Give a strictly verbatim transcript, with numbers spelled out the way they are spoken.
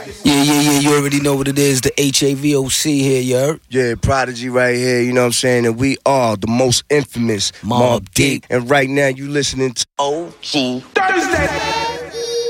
Yeah, yeah, yeah, you already know what it is. The H A V O C here, you heard? Yeah, Prodigy right here, you know what I'm saying? And we are the most infamous Mobb Mobb Deep. Deep. And right now you listening to O G Thursday.